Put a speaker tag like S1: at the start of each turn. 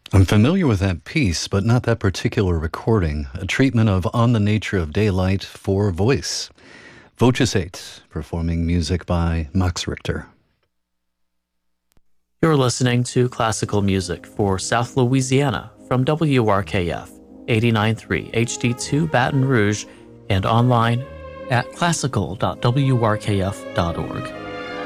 S1: I'm familiar with that piece, but not that particular recording, a treatment of On the Nature of Daylight for voice. Voces 8, performing music by Max Richter.
S2: You're listening to classical music for South Louisiana from WRKF 89.3 HD2 Baton Rouge and online at classical.wrkf.org.